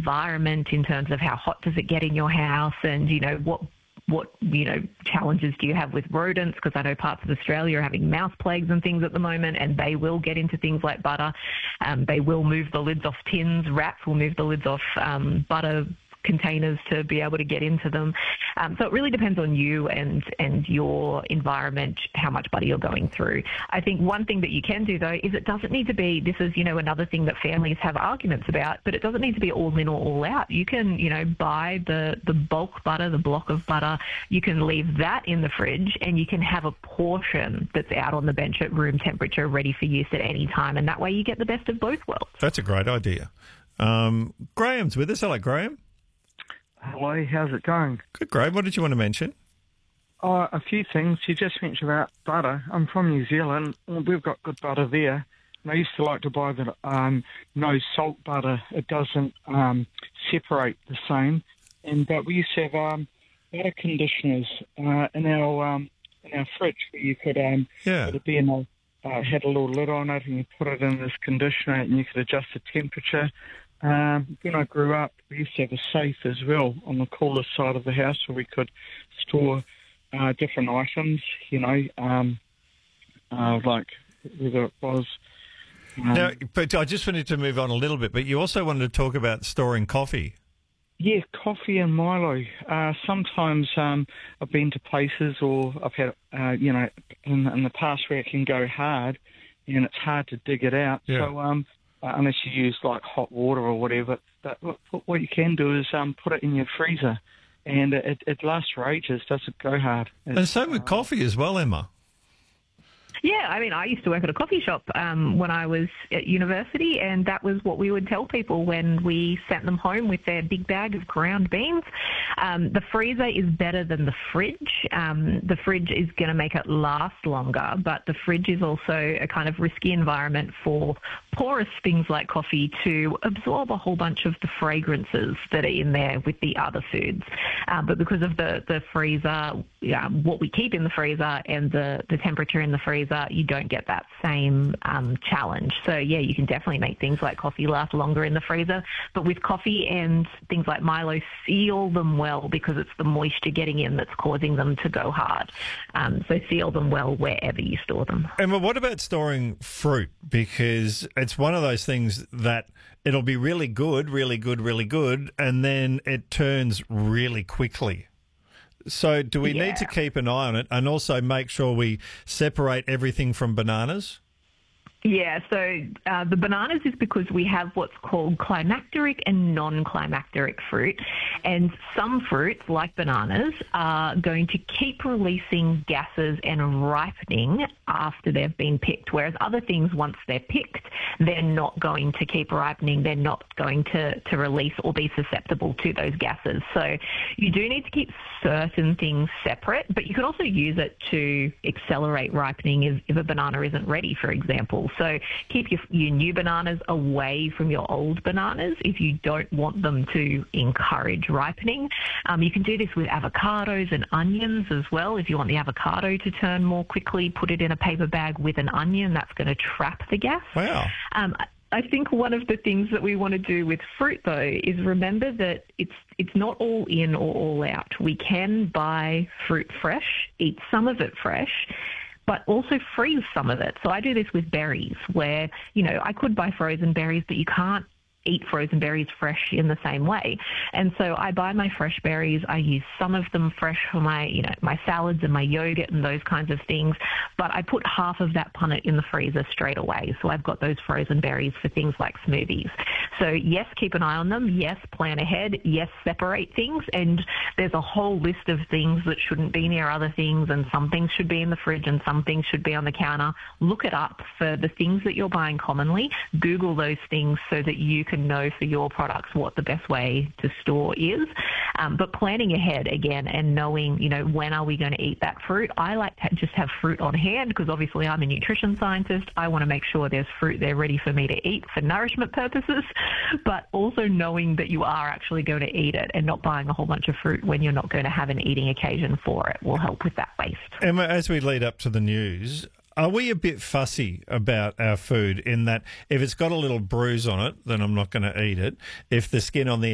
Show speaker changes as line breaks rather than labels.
environment in terms of how hot does it get in your house, and what challenges do you have with rodents? Because I know parts of Australia are having mouse plagues and things at the moment, and they will get into things like butter. They will move the lids off tins. Rats will move the lids off butter containers to be able to get into them. So it really depends on you and your environment, how much butter you're going through. I think one thing that you can do, though, is it doesn't need to be, this is, another thing that families have arguments about, but it doesn't need to be all in or all out. You can, buy the bulk butter, the block of butter. You can leave that in the fridge, and you can have a portion that's out on the bench at room temperature ready for use at any time. And that way you get the best of both worlds.
That's a great idea. Graham's with us. Hello, Graham.
Hello, how's it going?
Good, Graham. What did you want to mention?
A few things. You just mentioned about butter. I'm from New Zealand. We've got good butter there. And I used to like to buy the no salt butter. It doesn't separate the same. But we used to have butter conditioners in our fridge where you could put it in had a little lid on it, and you put it in this conditioner, and you could adjust the temperature. When I grew up, we used to have a safe as well on the cooler side of the house where we could store different items, like whether it was...
Now, but I just wanted to move on a little bit, but you also wanted to talk about storing coffee.
Yeah, coffee and Milo. Sometimes I've been to places, or I've had, in the past where it can go hard, and it's hard to dig it out.
Yeah.
So unless you use like hot water or whatever, but what you can do is put it in your freezer, and it lasts for ages. Doesn't go hard.
And same with coffee as well, Emma.
Yeah, I mean, I used to work at a coffee shop when I was at university, and that was what we would tell people when we sent them home with their big bag of ground beans. The freezer is better than the fridge. The fridge is going to make it last longer, but the fridge is also a kind of risky environment for porous things like coffee to absorb a whole bunch of the fragrances that are in there with the other foods. But because of the freezer, what we keep in the freezer and the temperature in the freezer, you don't get that same challenge. So, yeah, you can definitely make things like coffee last longer in the freezer. But with coffee and things like Milo, seal them well, because it's the moisture getting in that's causing them to go hard. So seal them well wherever you store them.
Emma, what about storing fruit? Because it's one of those things that it'll be really good, and then it turns really quickly. So do we need to keep an eye on it, and also make sure we separate everything from bananas?
Yeah, so the bananas is because we have what's called climacteric and non-climacteric fruit. And some fruits, like bananas, are going to keep releasing gases and ripening after they've been picked, whereas other things, once they're picked, they're not going to keep ripening. They're not going to release or be susceptible to those gases. So you do need to keep certain things separate, but you can also use it to accelerate ripening if a banana isn't ready, for example. So keep your new bananas away from your old bananas if you don't want them to encourage ripening. You can do this with avocados and onions as well. If you want the avocado to turn more quickly, put it in a paper bag with an onion. That's going to trap the gas.
Wow.
I think one of the things that we want to do with fruit, though, is remember that it's not all in or all out. We can buy fruit fresh, eat some of it fresh, but also freeze some of it. So I do this with berries where, I could buy frozen berries, but you can't eat frozen berries fresh in the same way. And so I buy my fresh berries. I use some of them fresh for my, my salads and my yogurt and those kinds of things. But I put half of that punnet in the freezer straight away. So I've got those frozen berries for things like smoothies. So yes, keep an eye on them. Yes, plan ahead. Yes, separate things. And there's a whole list of things that shouldn't be near other things, and some things should be in the fridge and some things should be on the counter. Look it up for the things that you're buying commonly. Google those things so that you can know for your products what the best way to store is. But planning ahead again and knowing, when are we going to eat that fruit? I like to just have fruit on hand because obviously I'm a nutrition scientist. I want to make sure there's fruit there ready for me to eat for nourishment purposes, but also knowing that you are actually going to eat it and not buying a whole bunch of fruit when you're not going to have an eating occasion for it will help with that waste.
Emma, as we lead up to the news, are we a bit fussy about our food in that if it's got a little bruise on it, then I'm not going to eat it? If the skin on the